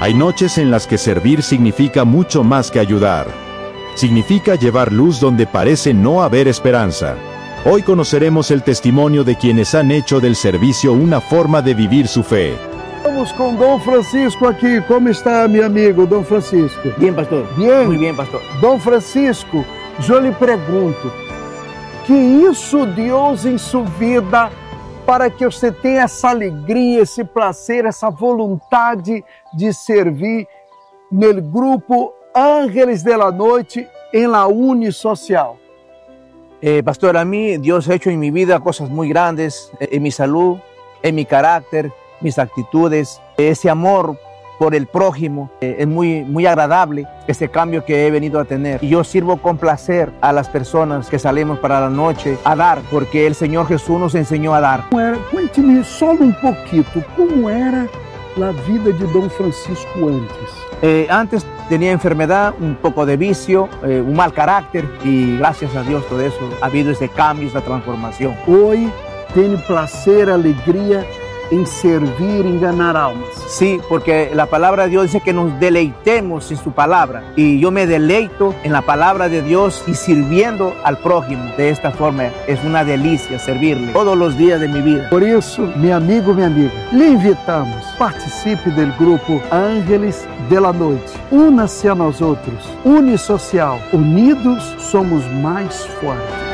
Hay noches en las que servir significa mucho más que ayudar. Significa llevar luz donde parece no haber esperanza. Hoy conoceremos el testimonio de quienes han hecho del servicio una forma de vivir su fe. Estamos con Don Francisco aquí. ¿Cómo está, mi amigo, Don Francisco? Bien, pastor. Bien. Muy bien, pastor. Don Francisco, yo lhe pergunto, que hizo Deus em sua vida para que você tenha essa alegria, esse prazer, essa vontade de servir no grupo Ángeles de la Noite en la Unisocial? Pastor, a mí Dios ha hecho en mi vida cosas muy grandes, en mi salud, en mi carácter, mis actitudes. Ese amor por el prójimo es muy agradable, ese cambio que he venido a tener. Y yo sirvo con placer a las personas que salimos para la noche a dar, porque el Señor Jesús nos enseñó a dar. Cuente-me só poquito, como era a vida de Don Francisco antes? Antes tenía enfermedad, un poco de vicio, un mal carácter, y gracias a Dios todo eso ha habido ese cambio, esa transformación. Hoy tiene placer, alegría en servir, en ganar almas. Sí, porque la palabra de Dios dice que nos deleitemos en su palabra, y yo me deleito en la palabra de Dios y sirviendo al prójimo. De esta forma es una delicia servirle todos los días de mi vida. Por isso, meu amigo, minha amiga, lhe invitamos, participe do grupo Ángeles de la Noite. Una-se a nós outros. Unisocial. Unidos somos mais fortes.